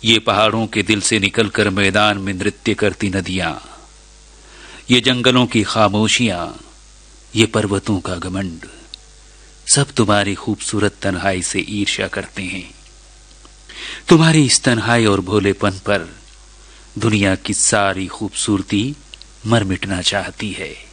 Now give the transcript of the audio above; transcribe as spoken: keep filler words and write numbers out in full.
ये पहाड़ों के दिल से निकलकर मैदान में नृत्य करती नदियां, ये जंगलों की खामोशियां, ये पर्वतों का घमंड, सब तुम्हारी खूबसूरत तन्हाई से ईर्ष्या करते हैं। तुम्हारी इस तन्हाई और भोलेपन पर दुनिया की सारी खूबसूरती मर मिटना चाहती है।